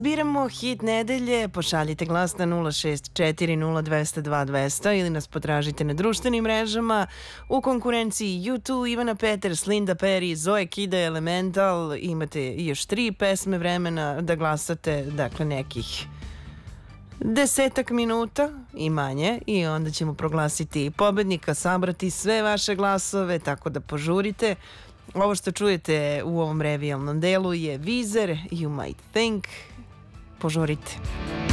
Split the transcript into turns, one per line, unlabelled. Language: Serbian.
Biramo hit nedelje, pošaljite glas na 064 0202 200 ili nas potražite na društvenim mrežama. U konkurenciji U2, Ivana Peters, Linda Perry, Zoe Kida, Elemental. Imate još 3 pesme vremena da glasate, dakle nekih 10 minuta i manje, i onda ćemo proglasiti pobednika, sabrati sve vaše glasove, tako da požurite. Ovo što čujete u ovom revijalnom delu je Weezer, You Might Think. Požurite.